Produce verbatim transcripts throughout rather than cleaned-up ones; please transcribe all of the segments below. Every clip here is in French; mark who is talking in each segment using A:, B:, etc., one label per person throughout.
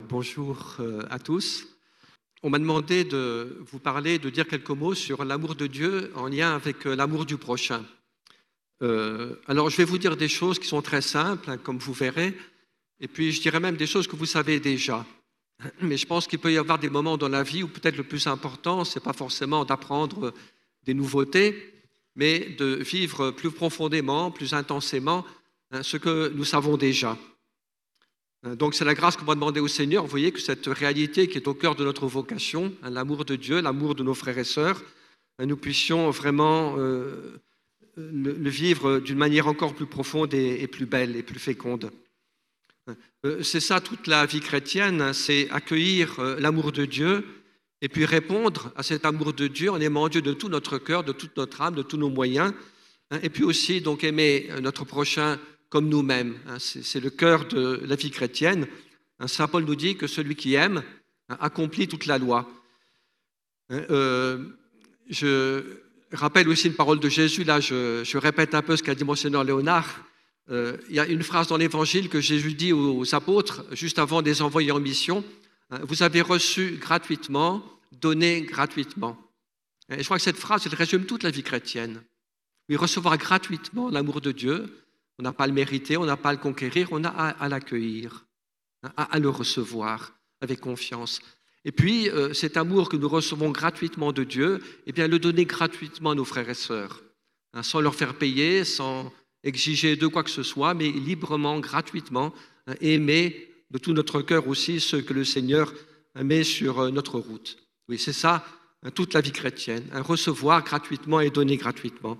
A: bonjour euh, à tous. On m'a demandé de vous parler, de dire quelques mots sur l'amour de Dieu en lien avec euh, l'amour du prochain. Euh, alors, je vais vous dire des choses qui sont très simples, hein, comme vous verrez, et puis je dirais même des choses que vous savez déjà. Mais je pense qu'il peut y avoir des moments dans la vie où peut-être le plus important, ce n'est pas forcément d'apprendre des nouveautés, mais de vivre plus profondément, plus intensément, hein, ce que nous savons déjà. Donc c'est la grâce qu'on va demander au Seigneur. Vous voyez que cette réalité qui est au cœur de notre vocation, hein, l'amour de Dieu, l'amour de nos frères et sœurs, hein, nous puissions vraiment euh, le, le vivre d'une manière encore plus profonde et, et plus belle et plus féconde. Euh, c'est ça toute la vie chrétienne, hein, c'est accueillir euh, l'amour de Dieu et puis répondre à cet amour de Dieu en aimant Dieu de tout notre cœur, de toute notre âme, de tous nos moyens, hein, et puis aussi donc aimer notre prochain comme nous-mêmes. C'est le cœur de la vie chrétienne. Saint Paul nous dit que celui qui aime accomplit toute la loi. Euh, je rappelle aussi une parole de Jésus, là je, je répète un peu ce qu'a dit Monseigneur Léonard. Euh, il y a une phrase dans l'Évangile que Jésus dit aux apôtres, juste avant de les envoyer en mission. Vous avez reçu gratuitement, donné gratuitement. Et je crois que cette phrase, elle résume toute la vie chrétienne. Oui, recevoir gratuitement l'amour de Dieu. On n'a pas à le mériter, on n'a pas à le conquérir, on a à, à l'accueillir, à, à le recevoir avec confiance. Et puis, euh, cet amour que nous recevons gratuitement de Dieu, eh bien, le donner gratuitement à nos frères et sœurs, hein, sans leur faire payer, sans exiger de quoi que ce soit, mais librement, gratuitement, hein, aimer de tout notre cœur aussi ceux que le Seigneur met sur euh, notre route. Oui, c'est ça, hein, toute la vie chrétienne, hein, recevoir gratuitement et donner gratuitement.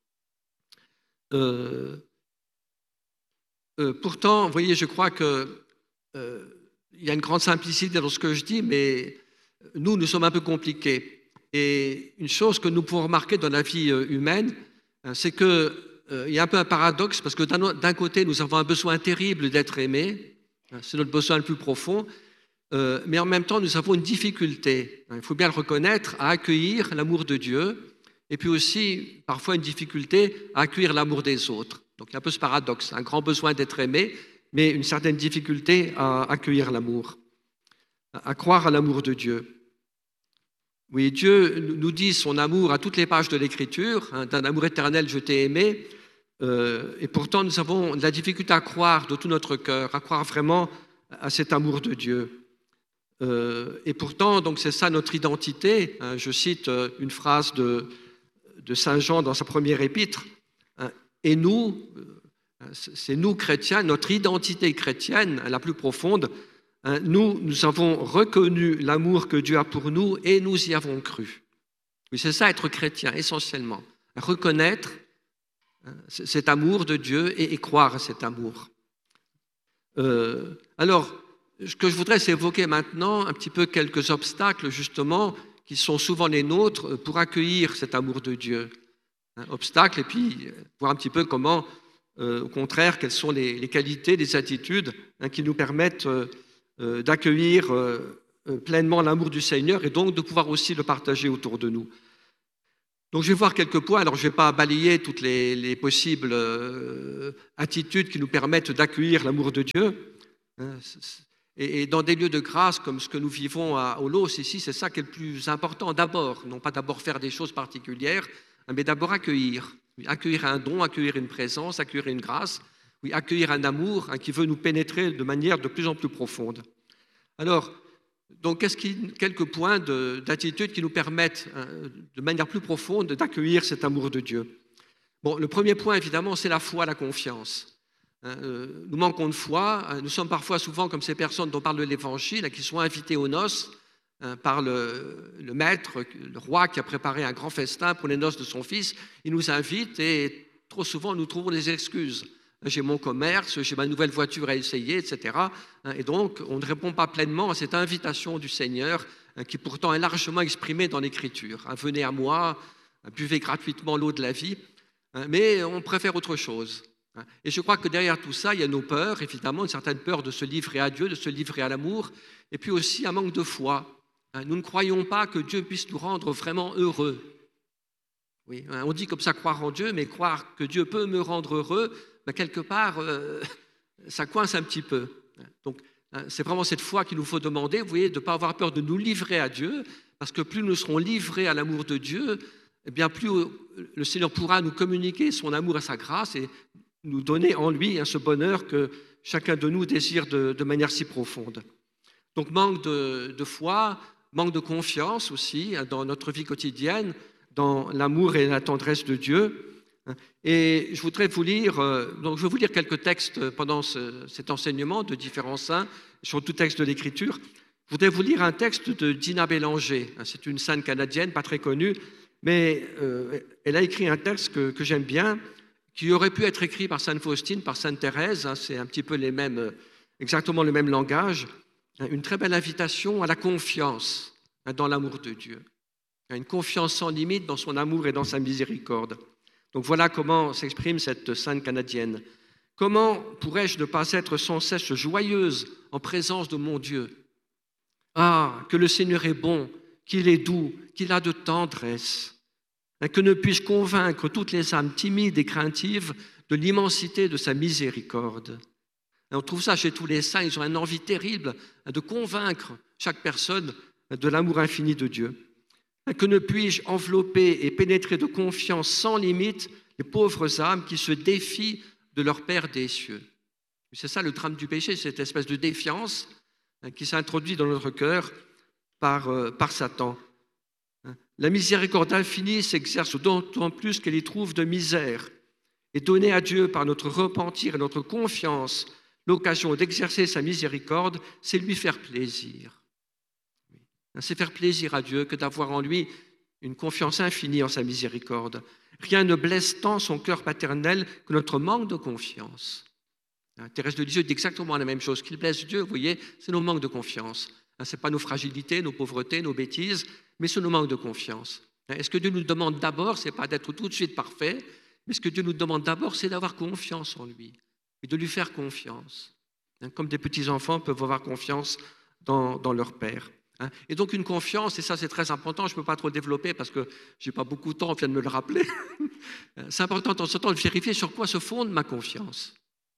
A: Euh, Euh, pourtant, vous voyez, je crois qu'il euh, y a une grande simplicité dans ce que je dis, mais nous, nous sommes un peu compliqués. Et une chose que nous pouvons remarquer dans la vie euh, humaine, hein, c'est qu'il euh, y a un peu un paradoxe, parce que d'un côté, nous avons un besoin terrible d'être aimés, hein, c'est notre besoin le plus profond, euh, mais en même temps, nous avons une difficulté, hein, il faut bien le reconnaître, à accueillir l'amour de Dieu, et puis aussi, parfois, une difficulté à accueillir l'amour des autres. Donc il y a un peu ce paradoxe, un grand besoin d'être aimé, mais une certaine difficulté à accueillir l'amour, à croire à l'amour de Dieu. Oui, Dieu nous dit son amour à toutes les pages de l'Écriture, hein, d'un amour éternel, je t'ai aimé, euh, et pourtant nous avons de la difficulté à croire de tout notre cœur, à croire vraiment à cet amour de Dieu. Euh, et pourtant, donc c'est ça notre identité. Hein, je cite une phrase de, de Saint Jean dans sa première épître. Hein, Et nous, c'est nous chrétiens, notre identité chrétienne la plus profonde, hein, nous, nous avons reconnu l'amour que Dieu a pour nous et nous y avons cru. Oui, c'est ça être chrétien, essentiellement. Reconnaître hein, cet amour de Dieu et, et croire à cet amour. Euh, alors, ce que je voudrais, c'est évoquer maintenant un petit peu quelques obstacles, justement, qui sont souvent les nôtres pour accueillir cet amour de Dieu. Obstacles, et puis voir un petit peu comment, euh, au contraire, quelles sont les, les qualités, les attitudes hein, qui nous permettent euh, euh, d'accueillir euh, pleinement l'amour du Seigneur et donc de pouvoir aussi le partager autour de nous. Donc je vais voir quelques points, alors je ne vais pas balayer toutes les, les possibles euh, attitudes qui nous permettent d'accueillir l'amour de Dieu. Hein, et, et dans des lieux de grâce comme ce que nous vivons à Olos ici, c'est ça qui est le plus important d'abord, non pas d'abord faire des choses particulières, mais d'abord accueillir, oui, accueillir un don, accueillir une présence, accueillir une grâce, oui, accueillir un amour hein, qui veut nous pénétrer de manière de plus en plus profonde. Alors, donc, qu'est-ce qui, quelques points d'attitude qui nous permettent hein, de manière plus profonde d'accueillir cet amour de Dieu. Bon, le premier point, évidemment, c'est la foi, la confiance. Hein, euh, nous manquons de foi, hein, nous sommes parfois souvent comme ces personnes dont parle l'Évangile, hein, qui sont invitées aux noces, par le, le maître, le roi qui a préparé un grand festin pour les noces de son fils. Il nous invite et trop souvent nous trouvons des excuses. J'ai mon commerce, j'ai ma nouvelle voiture à essayer, et cetera. Et donc on ne répond pas pleinement à cette invitation du Seigneur qui pourtant est largement exprimée dans l'Écriture. Venez à moi, buvez gratuitement l'eau de la vie, mais on préfère autre chose. Et je crois que derrière tout ça, il y a nos peurs, évidemment, une certaine peur de se livrer à Dieu, de se livrer à l'amour, et puis aussi un manque de foi. Nous ne croyons pas que Dieu puisse nous rendre vraiment heureux. Oui, on dit comme ça croire en Dieu, mais croire que Dieu peut me rendre heureux, ben quelque part, euh, ça coince un petit peu. Donc, C'est vraiment cette foi qu'il nous faut demander, vous voyez, de ne pas avoir peur de nous livrer à Dieu, parce que plus nous serons livrés à l'amour de Dieu, eh bien plus le Seigneur pourra nous communiquer son amour et sa grâce et nous donner en lui ce bonheur que chacun de nous désire de, de manière si profonde. Donc manque de, de foi, manque de confiance aussi dans notre vie quotidienne, dans l'amour et la tendresse de Dieu. Et je voudrais vous lire, donc je vais vous lire quelques textes pendant ce, cet enseignement de différents saints, sur tout texte de l'Écriture. Je voudrais vous lire un texte de Dina Bélanger. C'est une sainte canadienne, pas très connue, mais euh, elle a écrit un texte que, que j'aime bien, qui aurait pu être écrit par Sainte Faustine, par Sainte Thérèse. C'est un petit peu les mêmes, exactement le même langage. Une très belle invitation à la confiance dans l'amour de Dieu. Une confiance sans limite dans son amour et dans sa miséricorde. Donc voilà comment s'exprime cette sainte canadienne. Comment pourrais-je ne pas être sans cesse joyeuse en présence de mon Dieu? Ah, que le Seigneur est bon, qu'il est doux, qu'il a de tendresse. Que ne puis-je convaincre toutes les âmes timides et craintives de l'immensité de sa miséricorde. On trouve ça chez tous les saints, ils ont une envie terrible de convaincre chaque personne de l'amour infini de Dieu. Que ne puis-je envelopper et pénétrer de confiance sans limite les pauvres âmes qui se défient de leur Père des cieux. C'est ça le drame du péché, cette espèce de défiance qui s'introduit dans notre cœur par, euh, par Satan. La miséricorde infinie s'exerce d'autant plus qu'elle y trouve de misère. Et donner à Dieu par notre repentir et notre confiance l'occasion d'exercer sa miséricorde, c'est lui faire plaisir. C'est faire plaisir à Dieu que d'avoir en lui une confiance infinie en sa miséricorde. Rien ne blesse tant son cœur paternel que notre manque de confiance. Thérèse de Lisieux dit exactement la même chose. Ce qui blesse Dieu, vous voyez, c'est nos manques de confiance. Ce n'est pas nos fragilités, nos pauvretés, nos bêtises, mais c'est nos manques de confiance. Et ce que Dieu nous demande d'abord, ce n'est pas d'être tout de suite parfait, mais ce que Dieu nous demande d'abord, c'est d'avoir confiance en lui et de lui faire confiance. Comme des petits-enfants peuvent avoir confiance dans, dans leur Père. Et donc une confiance, et ça c'est très important, je ne peux pas trop le développer parce que je n'ai pas beaucoup de temps, on vient de me le rappeler. C'est important en ce temps de vérifier sur quoi se fonde ma confiance.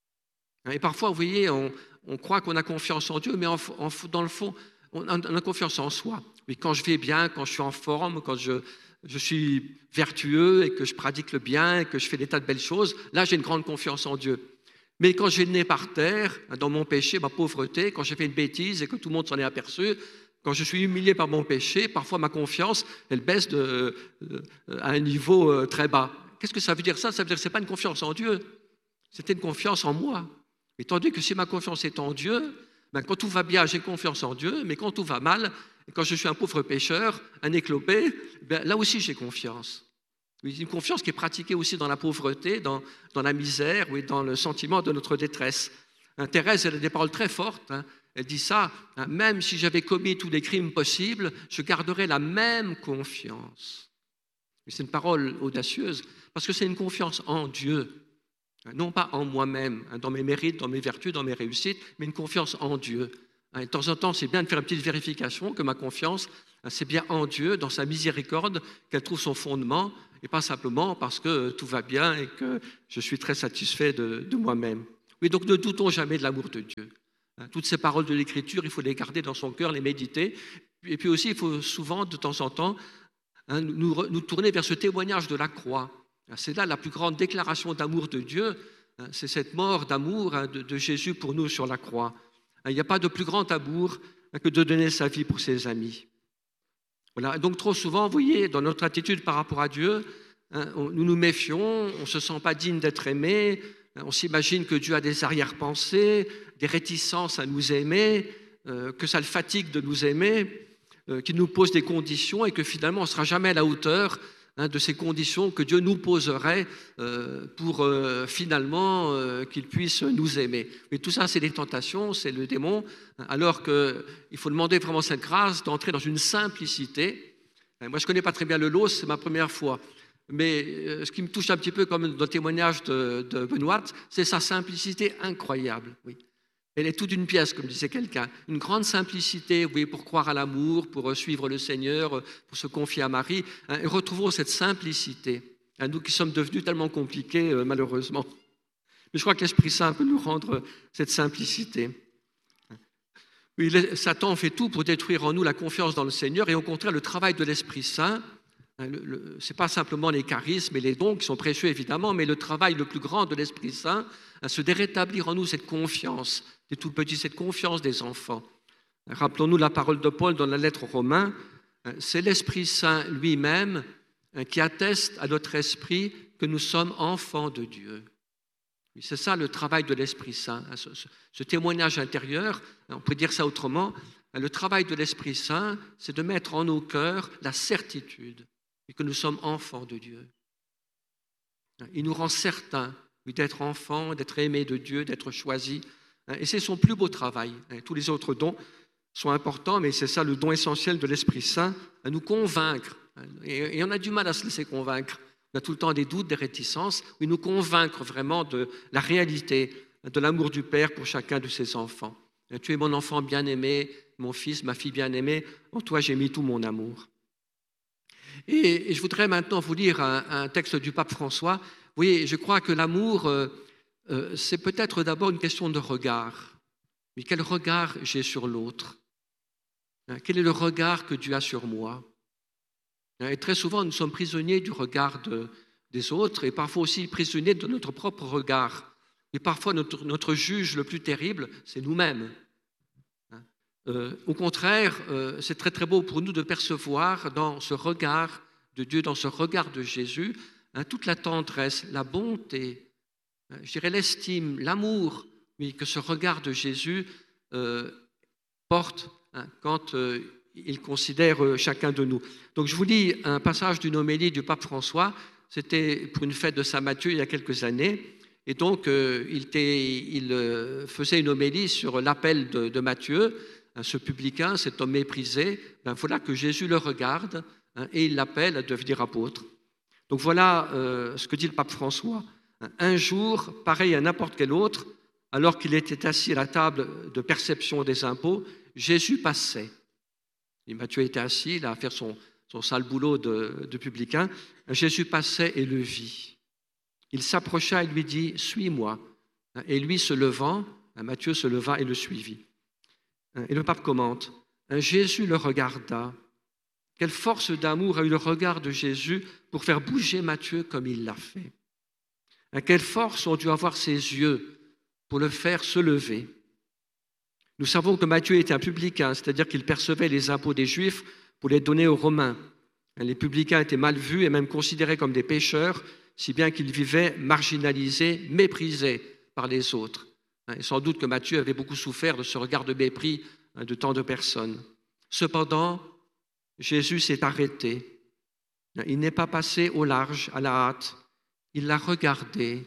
A: Et parfois, vous voyez, on, on croit qu'on a confiance en Dieu, mais en, en, dans le fond, on a, on a confiance en soi. Mais quand je vais bien, quand je suis en forme, quand je, je suis vertueux et que je pratique le bien et que je fais des tas de belles choses, là j'ai une grande confiance en Dieu. Mais quand j'ai le nez par terre, dans mon péché, ma pauvreté, quand j'ai fait une bêtise et que tout le monde s'en est aperçu, quand je suis humilié par mon péché, parfois ma confiance, elle baisse de, de, à un niveau très bas. Qu'est-ce que ça veut dire ça? Ça veut dire que ce n'est pas une confiance en Dieu, c'était une confiance en moi. Et tandis que si ma confiance est en Dieu, ben quand tout va bien, j'ai confiance en Dieu, mais quand tout va mal, et quand je suis un pauvre pécheur, un éclopé, ben là aussi j'ai confiance. Une confiance qui est pratiquée aussi dans la pauvreté, dans, dans la misère, oui, dans le sentiment de notre détresse. Hein, Thérèse, elle a des paroles très fortes. Hein. Elle dit ça, hein, même si j'avais commis tous les crimes possibles, je garderais la même confiance. Et c'est une parole audacieuse, parce que c'est une confiance en Dieu. Non pas en moi-même, hein, dans mes mérites, dans mes vertus, dans mes réussites, mais une confiance en Dieu. Hein, et de temps en temps, c'est bien de faire une petite vérification que ma confiance, hein, c'est bien en Dieu, dans sa miséricorde, qu'elle trouve son fondement, et pas simplement parce que tout va bien et que je suis très satisfait de, de moi-même. Oui, donc ne doutons jamais de l'amour de Dieu. Hein, toutes ces paroles de l'Écriture, il faut les garder dans son cœur, les méditer. Et puis aussi, il faut souvent, de temps en temps, hein, nous, nous tourner vers ce témoignage de la croix. C'est là la plus grande déclaration d'amour de Dieu, c'est cette mort d'amour de Jésus pour nous sur la croix. Il n'y a pas de plus grand amour que de donner sa vie pour ses amis. Voilà. Donc trop souvent, vous voyez, dans notre attitude par rapport à Dieu, nous nous méfions, on ne se sent pas digne d'être aimé, on s'imagine que Dieu a des arrière-pensées, des réticences à nous aimer, que ça le fatigue de nous aimer, qu'il nous pose des conditions et que finalement on ne sera jamais à la hauteur de ces conditions que Dieu nous poserait euh, pour euh, finalement euh, qu'il puisse nous aimer. Mais tout ça, c'est des tentations, c'est le démon, alors qu'il faut demander vraiment cette grâce d'entrer dans une simplicité. Moi, je ne connais pas très bien le lot, c'est ma première fois. Mais euh, ce qui me touche un petit peu comme dans le témoignage de, de Benoît, c'est sa simplicité incroyable. Oui. Elle est toute une pièce, comme disait quelqu'un. Une grande simplicité, oui, pour croire à l'amour, pour suivre le Seigneur, pour se confier à Marie. Hein, et retrouvons cette simplicité, hein, nous qui sommes devenus tellement compliqués, euh, malheureusement. Mais je crois que l'Esprit Saint peut nous rendre cette simplicité. Oui, le- Satan fait tout pour détruire en nous la confiance dans le Seigneur et au contraire, le travail de l'Esprit Saint, hein, le- le- c'est pas simplement les charismes et les dons qui sont précieux évidemment, mais le travail le plus grand de l'Esprit Saint, hein, c'est de rétablir en nous cette confiance des tout petits, cette confiance des enfants. Rappelons-nous la parole de Paul dans la lettre aux Romains, hein, c'est l'Esprit Saint lui-même hein, qui atteste à notre esprit que nous sommes enfants de Dieu. Oui, c'est ça le travail de l'Esprit Saint, hein, ce, ce- ce témoignage intérieur, hein, on peut dire ça autrement, hein, le travail de l'Esprit Saint, c'est de mettre en nos cœurs la certitude que nous sommes enfants de Dieu. Hein, il nous rend certains oui, d'être enfants, d'être aimés de Dieu, d'être choisis, hein, et c'est son plus beau travail. Hein, tous les autres dons sont importants, mais c'est ça le don essentiel de l'Esprit Saint, à nous convaincre. Hein, et, et on a du mal à se laisser convaincre. On a tout le temps des doutes, des réticences, oui, nous convaincre vraiment de la réalité, de l'amour du Père pour chacun de ses enfants. Tu es mon enfant bien-aimé, mon fils, ma fille bien-aimée, en toi j'ai mis tout mon amour. Et, et je voudrais maintenant vous lire un, un texte du pape François. Vous voyez, je crois que l'amour, euh, euh, c'est peut-être d'abord une question de regard. Mais quel regard j'ai sur l'autre? Hein, quel est le regard que Dieu a sur moi? Et très souvent, nous sommes prisonniers du regard de- des autres et parfois aussi prisonniers de notre propre regard. Et parfois, notre, notre juge le plus terrible, c'est nous-mêmes. Hein. Euh, au contraire, euh, c'est très très beau pour nous de percevoir dans ce regard de Dieu, dans ce regard de Jésus, hein, toute la tendresse, la bonté, hein, je dirais l'estime, l'amour, mais que ce regard de Jésus euh, porte hein, quand euh, il considère euh, chacun de nous. Donc je vous lis un passage d'une homélie du pape François, c'était pour une fête de Saint Matthieu il y a quelques années, et donc euh, il, était, il euh, faisait une homélie sur l'appel de, de Matthieu, hein, ce publicain, cet homme méprisé, ben voilà que Jésus le regarde hein, et il l'appelle à devenir apôtre. Donc voilà euh, ce que dit le pape François. Un jour, pareil à n'importe quel autre, alors qu'il était assis à la table de perception des impôts, Jésus passait. Et Matthieu était assis, là, à faire son, son sale boulot de, de publicain. Jésus passait et le vit. Il s'approcha et lui dit « Suis-moi ». Et lui, se levant, Matthieu se leva et le suivit. Et le pape commente « Jésus le regarda. Quelle force d'amour a eu le regard de Jésus pour faire bouger Matthieu comme il l'a fait. Quelle force ont dû avoir ses yeux pour le faire se lever. Nous savons que Matthieu était un publicain, c'est-à-dire qu'il percevait les impôts des Juifs pour les donner aux Romains. Les publicains étaient mal vus et même considérés comme des pécheurs, si bien qu'ils vivaient marginalisés, méprisés par les autres. Et sans doute que Matthieu avait beaucoup souffert de ce regard de mépris de tant de personnes. Cependant, Jésus s'est arrêté. Il n'est pas passé au large, à la hâte. Il l'a regardé,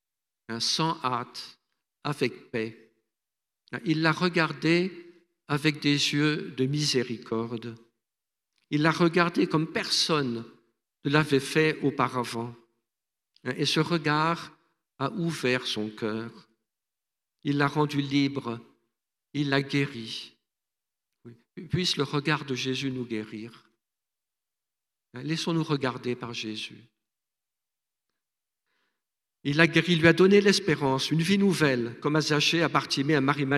A: sans hâte, avec paix. Il l'a regardé avec des yeux de miséricorde. Il l'a regardé comme personne ne l'avait fait auparavant. Et ce regard a ouvert son cœur. Il l'a rendu libre. Il l'a guéri. Puisse le regard de Jésus nous guérir. Laissons-nous regarder par Jésus. Il l'a guéri, il lui a donné l'espérance, une vie nouvelle, comme à Zachée, à Bartimée, à Marie